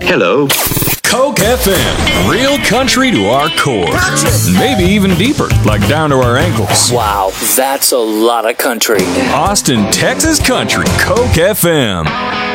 Hello. Coke FM, real country to our core. Maybe even deeper, like down to our ankles. Wow, that's a lot of country. Austin, Texas country, Coke FM.